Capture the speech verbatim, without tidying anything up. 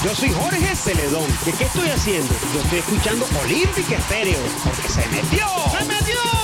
Yo soy Jorge Celedón. ¿De qué estoy haciendo? Yo estoy escuchando Olímpica Estéreo. Porque se metió. ¡Se metió!